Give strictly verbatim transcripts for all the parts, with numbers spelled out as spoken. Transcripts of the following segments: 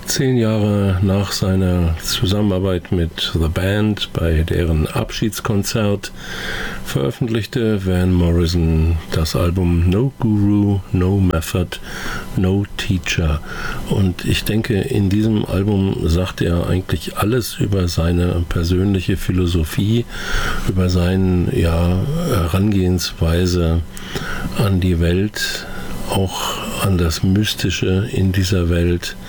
Zehn Jahre nach seiner Zusammenarbeit mit The Band, bei deren Abschiedskonzert, veröffentlichte Van Morrison das Album No Guru, No Method, No Teacher. Und ich denke, in diesem Album sagt er eigentlich alles über seine persönliche Philosophie, über seine ja, Herangehensweise an die Welt, auch an das Mystische in dieser Welt.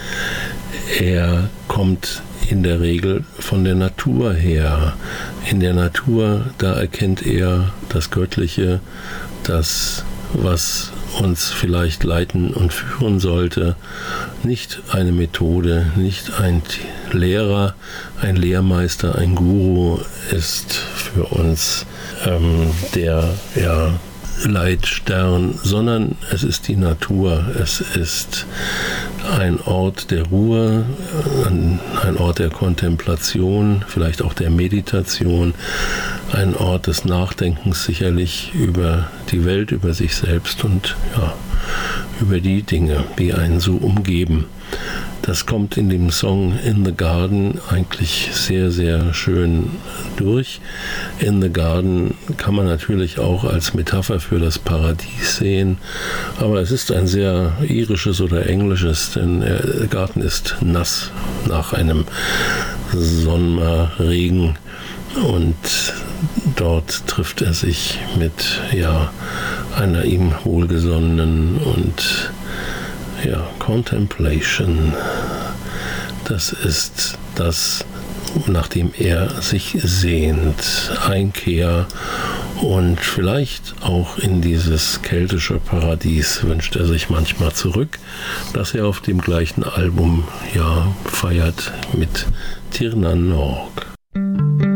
Er kommt in der Regel von der Natur her. In der Natur, da erkennt er das Göttliche, das, was uns vielleicht leiten und führen sollte. Nicht eine Methode, nicht ein Lehrer, ein Lehrmeister, ein Guru ist für uns ähm, der, ja, Leitstern, sondern es ist die Natur, es ist ein Ort der Ruhe, ein Ort der Kontemplation, vielleicht auch der Meditation, ein Ort des Nachdenkens sicherlich über die Welt, über sich selbst und ja, über die Dinge, die einen so umgeben. Das kommt in dem Song In the Garden eigentlich sehr, sehr schön durch. In the Garden kann man natürlich auch als Metapher für das Paradies sehen, aber es ist ein sehr irisches oder englisches, denn der Garten ist nass nach einem Sommerregen und dort trifft er sich mit ja, einer ihm wohlgesonnenen und ja, Contemplation, das ist das, nach dem er sich sehnt, Einkehr und vielleicht auch in dieses keltische Paradies wünscht er sich manchmal zurück, das er auf dem gleichen Album ja feiert mit Tir na n Og.